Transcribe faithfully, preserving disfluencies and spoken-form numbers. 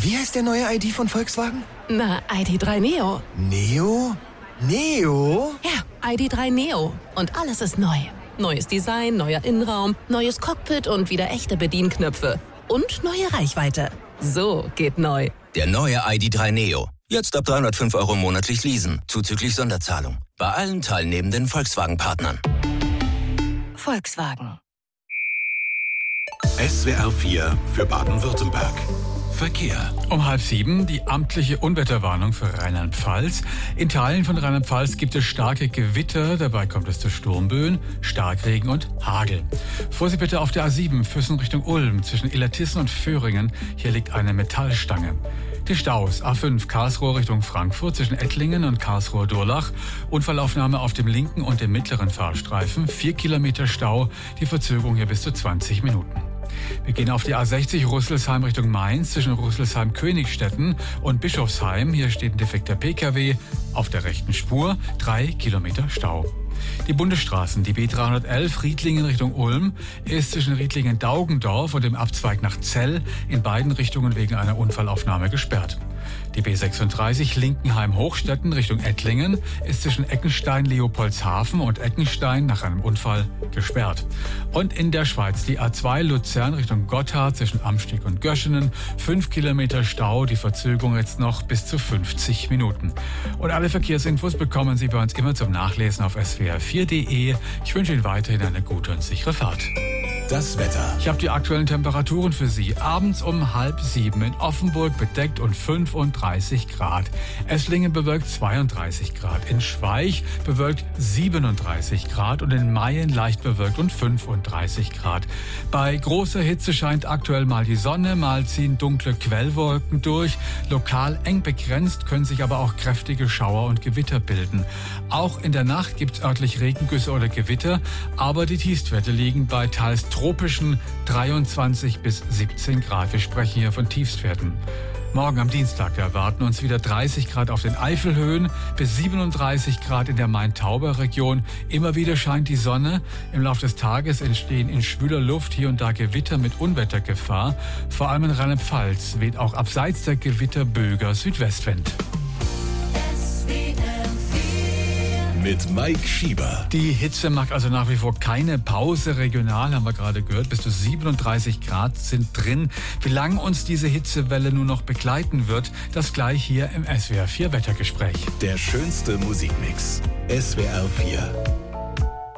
Wie heißt der neue I D von Volkswagen? Na, I D drei Neo. Neo? Neo? Ja, I D drei Neo. Und alles ist neu. Neues Design, neuer Innenraum, neues Cockpit und wieder echte Bedienknöpfe. Und neue Reichweite. So geht neu. Der neue I D drei Neo. Jetzt ab dreihundertfünf Euro monatlich leasen, zuzüglich Sonderzahlung. Bei allen teilnehmenden Volkswagen-Partnern. Volkswagen. S W R vier für Baden-Württemberg. Verkehr. Um halb sieben die amtliche Unwetterwarnung für Rheinland-Pfalz. In Teilen von Rheinland-Pfalz gibt es starke Gewitter. Dabei kommt es zu Sturmböen, Starkregen und Hagel. Vorsicht bitte auf der A sieben, Füssen Richtung Ulm, zwischen Illertissen und Föhringen. Hier liegt eine Metallstange. Die Staus A fünf Karlsruhe Richtung Frankfurt zwischen Ettlingen und Karlsruhe-Durlach. Unfallaufnahme auf dem linken und dem mittleren Fahrstreifen. Vier Kilometer Stau, die Verzögerung hier bis zu zwanzig Minuten. Wir gehen auf die A sechzig Rüsselsheim Richtung Mainz zwischen Rüsselsheim-Königstetten und Bischofsheim. Hier steht ein defekter P K W auf der rechten Spur. Drei Kilometer Stau. Die Bundesstraßen, die B dreihundertelf Riedlingen Richtung Ulm, ist zwischen Riedlingen-Daugendorf und dem Abzweig nach Zell in beiden Richtungen wegen einer Unfallaufnahme gesperrt. Die B sechsunddreißig Linkenheim-Hochstetten Richtung Ettlingen ist zwischen Eckenstein-Leopoldshafen und Eckenstein nach einem Unfall gesperrt. Und in der Schweiz die A zwei Luzern Richtung Gotthard zwischen Amsteg und Göschenen. Fünf Kilometer Stau, die Verzögerung jetzt noch bis zu fünfzig Minuten. Und alle Verkehrsinfos bekommen Sie bei uns immer zum Nachlesen auf S W R vier punkt de. Ich wünsche Ihnen weiterhin eine gute und sichere Fahrt. Das Wetter. Ich habe die aktuellen Temperaturen für Sie. Abends um halb sieben in Offenburg bedeckt und fünfunddreißig Grad. Esslingen bewölkt zweiunddreißig Grad. In Schweich bewölkt siebenunddreißig Grad und in Mayen leicht bewölkt und fünfunddreißig Grad. Bei großer Hitze scheint aktuell mal die Sonne, mal ziehen dunkle Quellwolken durch. Lokal eng begrenzt können sich aber auch kräftige Schauer und Gewitter bilden. Auch in der Nacht gibt es örtlich Regengüsse oder Gewitter, aber die Tiefstwerte liegen bei teils tropischen dreiundzwanzig bis siebzehn Grad. Wir sprechen hier von Tiefstwerten. Morgen am Dienstag erwarten uns wieder dreißig Grad auf den Eifelhöhen bis siebenunddreißig Grad in der Main-Tauber-Region. Immer wieder scheint die Sonne. Im Laufe des Tages entstehen in schwüler Luft hier und da Gewitter mit Unwettergefahr. Vor allem in Rheinland-Pfalz weht auch abseits der Gewitter böiger Südwestwind. Mit Mike Schieber. Die Hitze macht also nach wie vor keine Pause. Regional haben wir gerade gehört, bis zu siebenunddreißig Grad sind drin. Wie lange uns diese Hitzewelle nur noch begleiten wird, das gleich hier im S W R vier Wettergespräch. Der schönste Musikmix. S W R vier.